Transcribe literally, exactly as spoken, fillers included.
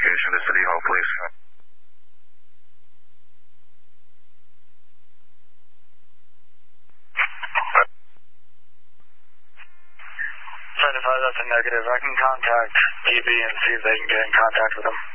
location to City Hall, please. Certified, that's a negative. I can contact D B and see if they can get in contact with them.